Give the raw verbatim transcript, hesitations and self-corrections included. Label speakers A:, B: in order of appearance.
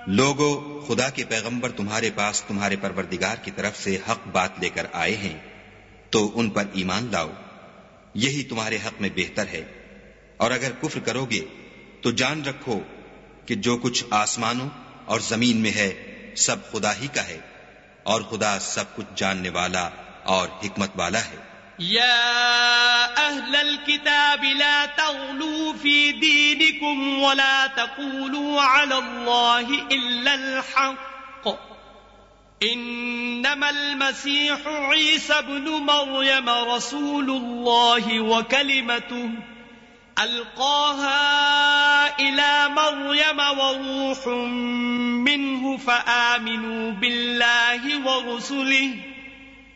A: लोगो, खुदा के पैगंबर तुम्हारे पास तुम्हारे परवरदिगार की तरफ से हक बात लेकर आए हैं, तो उन पर ईमान लाओ, यही तुम्हारे हक में बेहतर है। और अगर कुफ्र करोगे तो जान रखो कि जो कुछ आसमानों और जमीन में है सब खुदा ही का है, और खुदा सब कुछ जानने वाला और हिकमत वाला है।
B: या अहलल किताब ला तग़लू फी दीनिकुम वला तक़ूलू अला अल्लाहि इल्लल हक़ इन्नमल मसीहु ईसा इब्नु मर्यम रसूलुल्लाहि व कलिमतुहु अल्क़ाहा इला मर्यम व रूहुम मिन्हु फ़आमिनू बिल्लाहि व रुसुलिहि